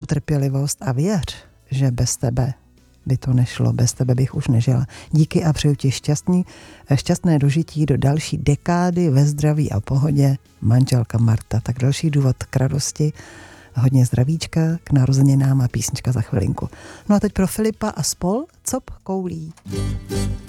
trpělivost a věř, že bez tebe by to nešlo, bez tebe bych už nežila. Díky a přeju ti šťastné dožití do další dekády ve zdraví a pohodě, manželka Marta. Tak další důvod k radosti, hodně zdravíčka, k narozeninám a písnička za chvilinku. No a teď pro Filipa a spol, cop koulí.